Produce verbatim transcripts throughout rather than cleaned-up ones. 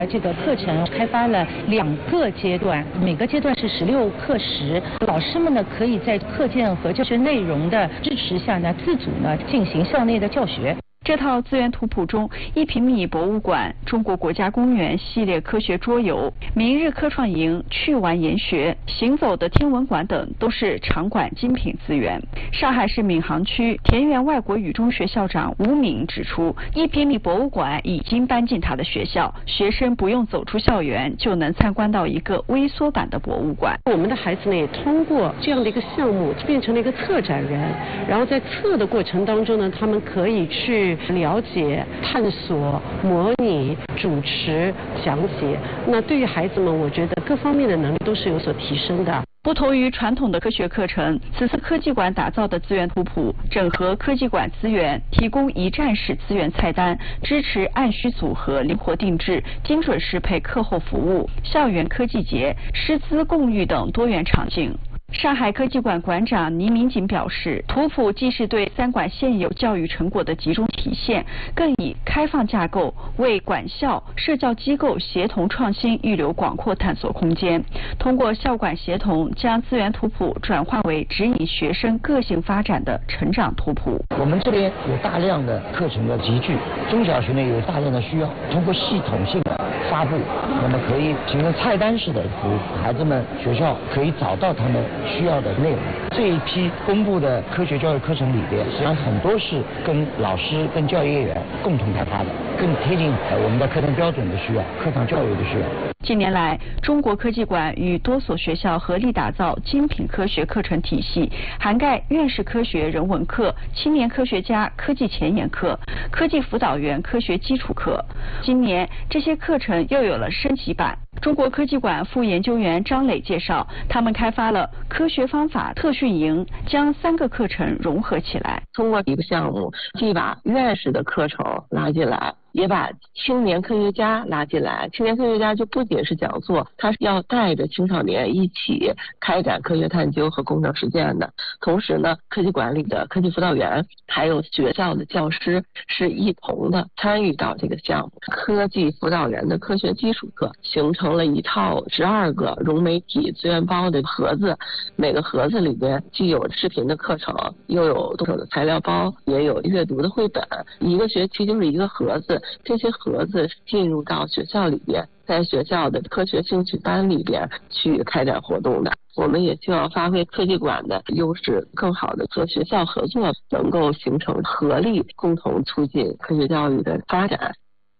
这个课程开发了两个阶段，每个阶段是十六课时，老师们呢可以在课件和教学内容的支持下呢，自主呢进行校内的教学。 这套资源图谱中，一平米博物馆、中国国家公园系列科学桌游、明日科创营、趣玩研学、行走的天文馆等都是场馆精品资源。上海市闵行区田园外国语中学校长吴敏指出，一平米博物馆已经搬进他的学校，学生不用走出校园就能参观到一个微缩版的博物馆。 我们的孩子呢也通过这样的一个项目变成了一个策展人，然后在策的过程当中呢，他们可以去了解、探索、模拟、主持、讲解。那对于孩子们，我觉得各方面的能力都是有所提升的。 不同于传统的科学课程，此次科技馆打造的资源图谱整合科技馆资源，提供一站式资源菜单，支持按需组合、灵活定制、精准适配课后服务、校园科技节、师资共育等多元场景。上海科技馆馆长倪明锦表示，图谱既是对三馆现有教育成果的集中体现，更以开放架构为管校、社教机构协同创新预留广阔探索空间。通过校管协同，将资源图谱转化为指引学生个性发展的成长图谱。 我们这边有大量的课程的集聚，中小学呢有大量的需要，通过系统性的发布，那么可以形成菜单式的服务，孩子们学校可以找到他们需要的内容。这一批公布的科学教育课程里边，实际上很多是跟老师、跟教育业员共同开发的，更贴近我们的课程标准的需要、课堂教育的需要。 近年来，中国科技馆与多所学校合力打造精品科学课程体系，涵盖院士科学人文课、青年科学家科技前沿课、科技辅导员科学基础课。今年这些课程又有了升级版。中国科技馆副研究员张磊介绍，他们开发了科学方法特训营，将三个课程融合起来。 通过一个项目，既把院士的课程拉进来，也把青年科学家拉进来。青年科学家就不仅是讲座，他是要带着青少年一起开展科学探究和工程实践的。同时呢，科技馆里的科技辅导员还有学校的教师是一同的参与到这个项目。科技辅导员的科学基础课形成了一套十二个融媒体资源包的盒子，每个盒子里边既有视频的课程，又有动手的材料包，也有阅读的绘本。一个学期就是一个盒子，这些盒子进入到学校里边，在学校的科学兴趣班里边去开展活动的。我们也希望发挥科技馆的优势，更好的和学校合作，能够形成合力，共同促进科学教育的发展。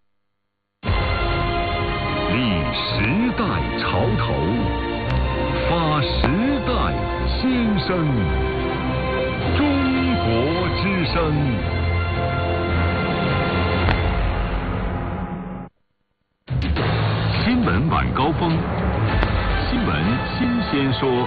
立时代潮头，发时代新声，中国之声。新闻晚高峰，新闻新鲜说。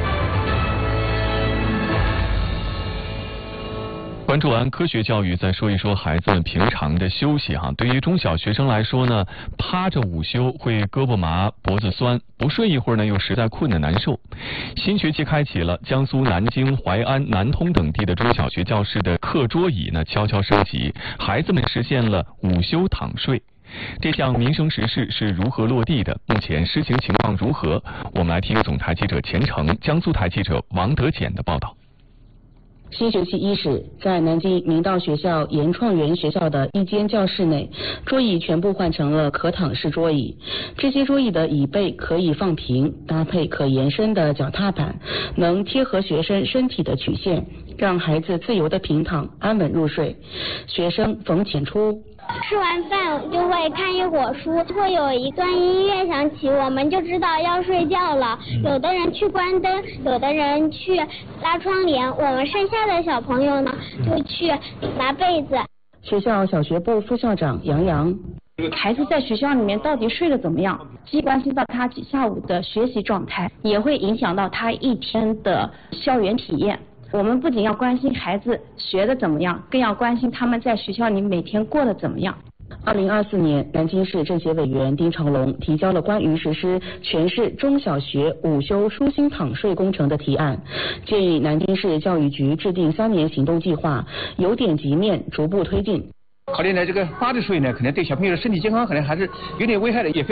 关注完科学教育，再说一说孩子们平常的休息哈。对于中小学生来说呢，趴着午休会胳膊麻、脖子酸，不睡一会儿呢又实在困得难受。新学期开启了，江苏南京、淮安、南通等地的中小学教室的课桌椅呢悄悄升级，孩子们实现了午休躺睡。这项民生实事是如何落地的？目前施行情况如何？我们来听总台记者钱成、江苏台记者王德简的报道。 新学期伊始，在南京明道学校研创园学校的一间教室内，桌椅全部换成了可躺式桌椅。这些桌椅的椅背可以放平，搭配可延伸的脚踏板，能贴合学生身体的曲线，让孩子自由的平躺，安稳入睡。学生冯浅初。 吃完饭就会看一会儿书，会有一段音乐响起，我们就知道要睡觉了。有的人去关灯，有的人去拉窗帘，我们剩下的小朋友呢就去拿被子。 学校小学部副校长杨洋。 孩子在学校里面到底睡得怎么样，既关心到他下午的学习状态，也会影响到他一天的校园体验。我们不仅要关心孩子学得怎么样，更要关心他们在学校里每天过得怎么样。 二零二四年，南京市政协委员丁长龙提交了关于实施全市中小学午休舒心躺睡工程的提案，建议南京市教育局制定三年行动计划，由点及面，逐步推进。 考虑呢，这个发的水呢，可能对小朋友的身体健康可能还是有点危害的，也非。